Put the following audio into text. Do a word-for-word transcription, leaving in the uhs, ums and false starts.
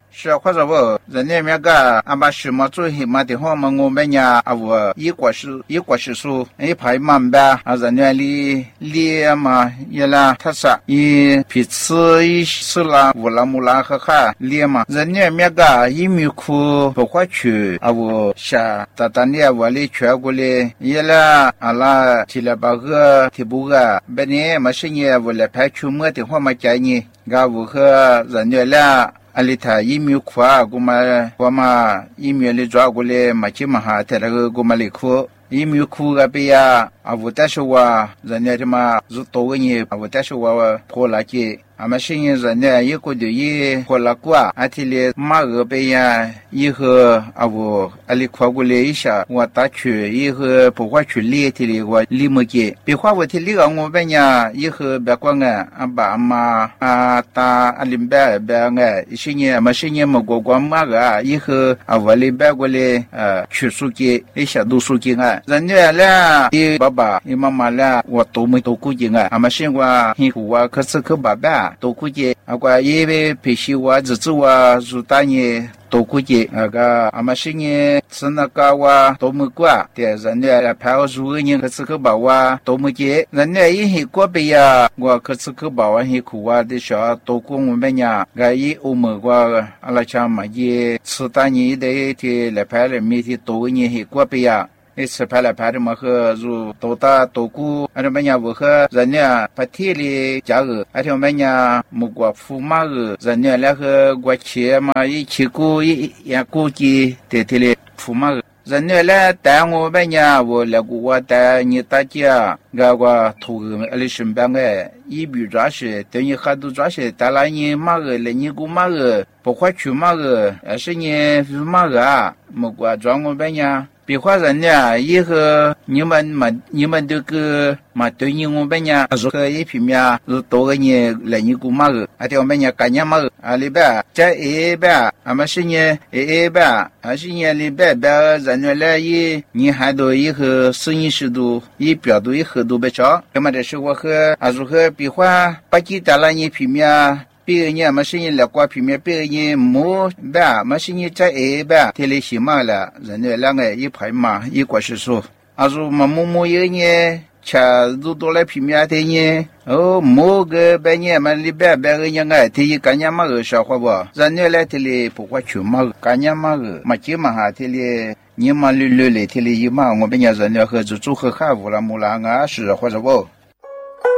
是或者我人那边个俺把什么做什么的话嘛，我们呀啊我一果是一果是说一排满呗啊人那里里嘛也啦他说一彼此一是啦乌拉木拉和哈里嘛人那边个一米库不花去啊我下大大的我里全过来也啦啊啦提了把个提不个本来嘛是呢我来拍出么的话嘛叫你噶我和人那啦阿里他一米库啊，我们我们一米里抓过来，马起嘛哈，他那个我们里库一米库个边呀，啊，我但是我人家他妈是多个人，啊，我但是我破了去。俺们生意人呢，一个就一破了过，而且嘞马二边呀，以后啊我阿里跨过来一下，我打去以后不花去里头嘞我里么给，别花我提里个我边呀，以后别管俺俺爸妈啊打阿里边边俺，生意俺们生意么过过马个，以后啊我里边过来呃去书记一下读书记俺，人家嘞，你爸爸你妈妈嘞，我都没都估计俺，俺们生活很苦啊，可是可爸爸。都估计啊个因为培训我日子我如大年都估计那个俺们是呢是那个我都没过的人家来派我如个人可是可把我都没接人家一些过辈呀我可是可把我很苦啊的小都过我们呀个一欧美我阿拉讲嘛也吃大年的的来派来每天都人很过辈呀一次拍来拍的嘛和如多大多古，而且我们家我和人家拍铁的家伙，而且我们家木瓜驸马个人家那个过去嘛一起过一也过去的的嘞驸马个。人家来带我们家，我那个我带你大家，我我头个阿里身边个一笔抓些，等于很多抓些，带了你马个，来你个马个，不花去马个，而是你马个啊，木瓜抓我们家。别话人家以后你们嘛你们这个嘛对你我们家如何一平面是多个人来你姑妈个而且我们家干娘嘛啊里边在一边俺们是呢一边还是呢里边边人家来一你还多以后生意是多一表多一后多不少那么这是我和啊如何别话把几打了你平面别个人嘛是人来挂平面，别个人没办，嘛是人在一办，天里行嘛了，人家两个一排嘛，一个是说，啊说嘛某某有人，吃都多来平面的人，哦某个半年嘛里边别个人哎，天一干年嘛个小伙不，人家来天里不花钱嘛，干年嘛个，嘛起嘛哈天里。你嘛溜溜的，天里一嘛，我们家人家和就组合哈乌拉木拉啊是或者不。